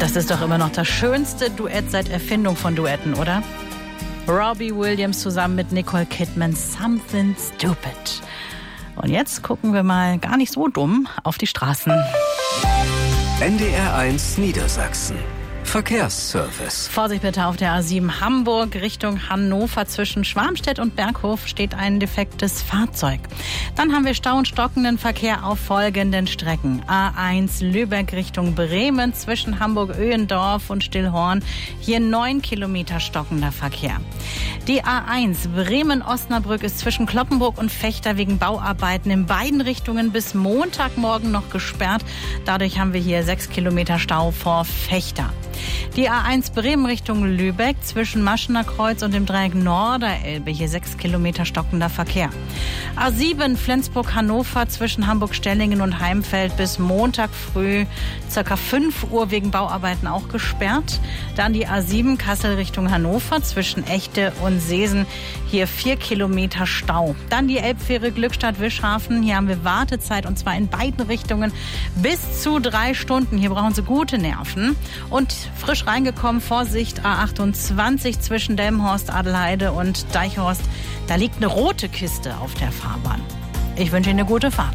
Das ist doch immer noch das schönste Duett seit Erfindung von Duetten, oder? Robbie Williams zusammen mit Nicole Kidman, Something Stupid. Und jetzt gucken wir mal gar nicht so dumm auf die Straßen. NDR 1 Niedersachsen. Verkehrsservice. Vorsicht bitte auf der A7 Hamburg Richtung Hannover. Zwischen Schwarmstedt und Berghof steht ein defektes Fahrzeug. Dann haben wir Stau und stockenden Verkehr auf folgenden Strecken. A1 Lübeck Richtung Bremen zwischen Hamburg-Öhendorf und Stillhorn. Hier 9 Kilometer stockender Verkehr. Die A1 Bremen-Osnabrück ist zwischen Cloppenburg und Vechta wegen Bauarbeiten in beiden Richtungen bis Montagmorgen noch gesperrt. Dadurch haben wir hier 6 Kilometer Stau vor Vechta. Die A1 Bremen Richtung Lübeck zwischen Maschener Kreuz und dem Dreieck Norderelbe. Hier 6 Kilometer stockender Verkehr. A7 Flensburg-Hannover zwischen Hamburg-Stellingen und Heimfeld bis Montag früh ca. 5 Uhr wegen Bauarbeiten auch gesperrt. Dann die A7 Kassel Richtung Hannover zwischen Echte und Seesen. Hier 4 Kilometer Stau. Dann die Elbfähre Glückstadt-Wischhafen. Hier haben wir Wartezeit und zwar in beiden Richtungen bis zu 3 Stunden. Hier brauchen Sie gute Nerven. Und frisch reingekommen, Vorsicht, A28 zwischen Delmenhorst, Adelheide und Deichhorst. Da liegt eine rote Kiste auf der Fahrbahn. Ich wünsche Ihnen eine gute Fahrt.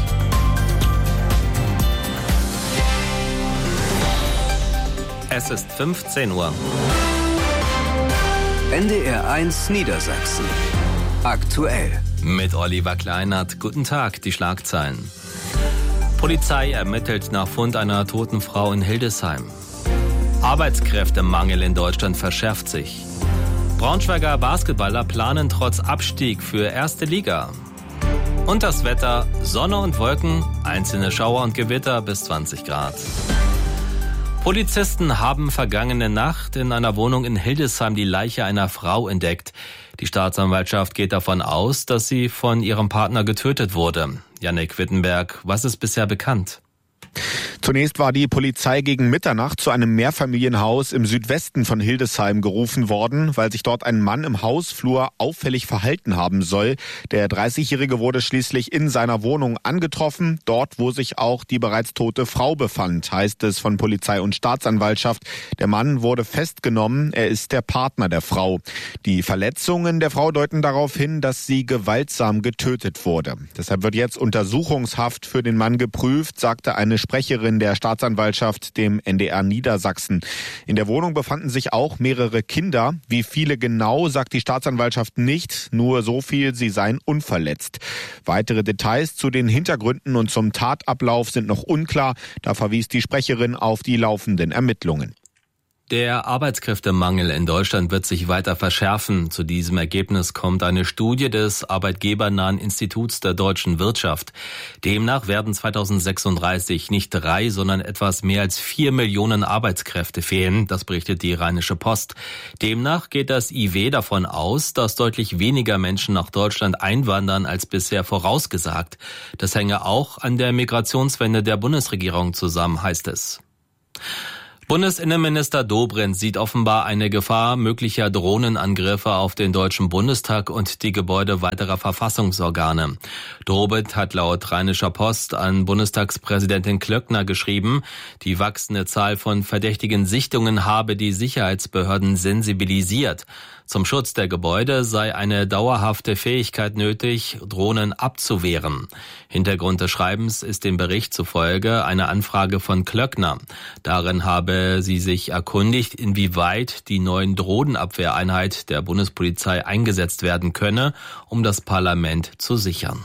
Es ist 15 Uhr. NDR 1 Niedersachsen. Aktuell. Mit Oliver Kleinert. Guten Tag, die Schlagzeilen. Polizei ermittelt nach Fund einer toten Frau in Hildesheim. Arbeitskräftemangel in Deutschland verschärft sich. Braunschweiger Basketballer planen trotz Abstieg für erste Liga. Und das Wetter, Sonne und Wolken, einzelne Schauer und Gewitter bis 20 Grad. Polizisten haben vergangene Nacht in einer Wohnung in Hildesheim die Leiche einer Frau entdeckt. Die Staatsanwaltschaft geht davon aus, dass sie von ihrem Partner getötet wurde. Jannik Wittenberg, was ist bisher bekannt? Zunächst war die Polizei gegen Mitternacht zu einem Mehrfamilienhaus im Südwesten von Hildesheim gerufen worden, weil sich dort ein Mann im Hausflur auffällig verhalten haben soll. Der 30-Jährige wurde schließlich in seiner Wohnung angetroffen, dort wo sich auch die bereits tote Frau befand, heißt es von Polizei und Staatsanwaltschaft. Der Mann wurde festgenommen, er ist der Partner der Frau. Die Verletzungen der Frau deuten darauf hin, dass sie gewaltsam getötet wurde. Deshalb wird jetzt Untersuchungshaft für den Mann geprüft, sagte eine Sprecherin der Staatsanwaltschaft dem NDR Niedersachsen. In der Wohnung befanden sich auch mehrere Kinder. Wie viele genau, sagt die Staatsanwaltschaft nicht. Nur so viel, sie seien unverletzt. Weitere Details zu den Hintergründen und zum Tatablauf sind noch unklar. Da verwies die Sprecherin auf die laufenden Ermittlungen. Der Arbeitskräftemangel in Deutschland wird sich weiter verschärfen. Zu diesem Ergebnis kommt eine Studie des Arbeitgebernahen Instituts der deutschen Wirtschaft. Demnach werden 2036 nicht 3, sondern etwas mehr als 4 Millionen Arbeitskräfte fehlen. Das berichtet die Rheinische Post. Demnach geht das IW davon aus, dass deutlich weniger Menschen nach Deutschland einwandern als bisher vorausgesagt. Das hänge auch an der Migrationswende der Bundesregierung zusammen, heißt es. Bundesinnenminister Dobrindt sieht offenbar eine Gefahr möglicher Drohnenangriffe auf den Deutschen Bundestag und die Gebäude weiterer Verfassungsorgane. Dobrindt hat laut Rheinischer Post an Bundestagspräsidentin Klöckner geschrieben, die wachsende Zahl von verdächtigen Sichtungen habe die Sicherheitsbehörden sensibilisiert. Zum Schutz der Gebäude sei eine dauerhafte Fähigkeit nötig, Drohnen abzuwehren. Hintergrund des Schreibens ist dem Bericht zufolge eine Anfrage von Klöckner. Darin habe sie sich erkundigt, inwieweit die neuen Drohnenabwehreinheit der Bundespolizei eingesetzt werden könne, um das Parlament zu sichern.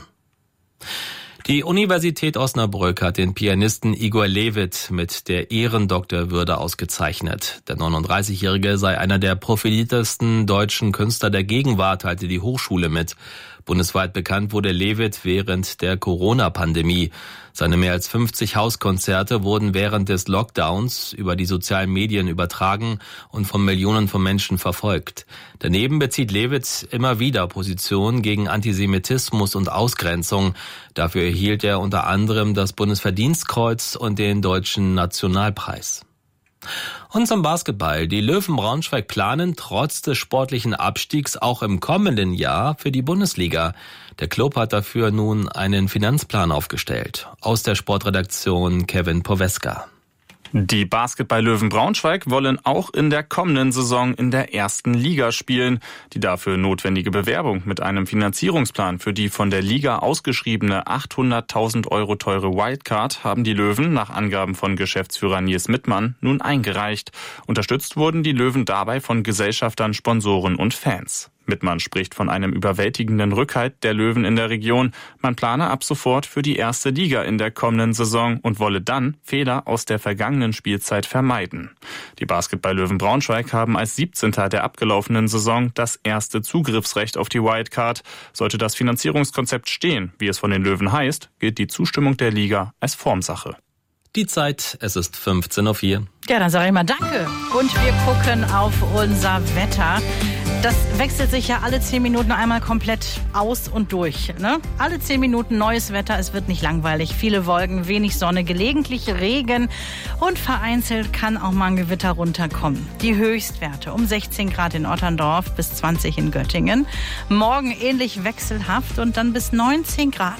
Die Universität Osnabrück hat den Pianisten Igor Levit mit der Ehrendoktorwürde ausgezeichnet. Der 39-Jährige sei einer der profiliertesten deutschen Künstler der Gegenwart, teilte die Hochschule mit. Bundesweit bekannt wurde Levit während der Corona-Pandemie. Seine mehr als 50 Hauskonzerte wurden während des Lockdowns über die sozialen Medien übertragen und von Millionen von Menschen verfolgt. Daneben bezieht Levit immer wieder Position gegen Antisemitismus und Ausgrenzung. Dafür erhielt er unter anderem das Bundesverdienstkreuz und den Deutschen Nationalpreis. Und zum Basketball. Die Löwen Braunschweig planen trotz des sportlichen Abstiegs auch im kommenden Jahr für die Bundesliga. Der Club hat dafür nun einen Finanzplan aufgestellt. Aus der Sportredaktion Kevin Poweska. Die Basketball-Löwen Braunschweig wollen auch in der kommenden Saison in der ersten Liga spielen. Die dafür notwendige Bewerbung mit einem Finanzierungsplan für die von der Liga ausgeschriebene 800.000 € teure Wildcard haben die Löwen nach Angaben von Geschäftsführer Nils Mittmann nun eingereicht. Unterstützt wurden die Löwen dabei von Gesellschaftern, Sponsoren und Fans. Mittmann spricht von einem überwältigenden Rückhalt der Löwen in der Region. Man plane ab sofort für die erste Liga in der kommenden Saison und wolle dann Fehler aus der vergangenen Spielzeit vermeiden. Die Basketball-Löwen Braunschweig haben als 17. der abgelaufenen Saison das erste Zugriffsrecht auf die Wildcard. Sollte das Finanzierungskonzept stehen, wie es von den Löwen heißt, gilt die Zustimmung der Liga als Formsache. Die Zeit, es ist 15:04 Uhr. Ja, dann sage ich mal danke. Und wir gucken auf unser Wetter. Das wechselt sich ja alle 10 Minuten einmal komplett aus und durch. Ne? Alle 10 Minuten neues Wetter, es wird nicht langweilig. Viele Wolken, wenig Sonne, gelegentlich Regen und vereinzelt kann auch mal ein Gewitter runterkommen. Die Höchstwerte um 16 Grad in Otterndorf bis 20 in Göttingen. Morgen ähnlich wechselhaft und dann bis 19 Grad.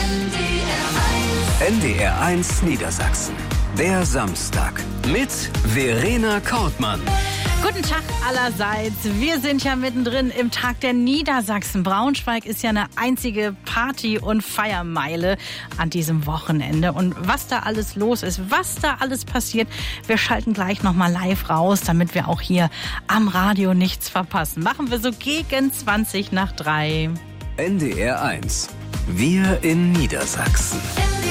NDR 1 Niedersachsen. Der Samstag mit Verena Kortmann. Guten Tag allerseits. Wir sind ja mittendrin im Tag der Niedersachsen. Braunschweig ist ja eine einzige Party- und Feiermeile an diesem Wochenende. Und was da alles los ist, was da alles passiert, wir schalten gleich nochmal live raus, damit wir auch hier am Radio nichts verpassen. Machen wir so gegen 20 nach 3. NDR 1. Wir in Niedersachsen.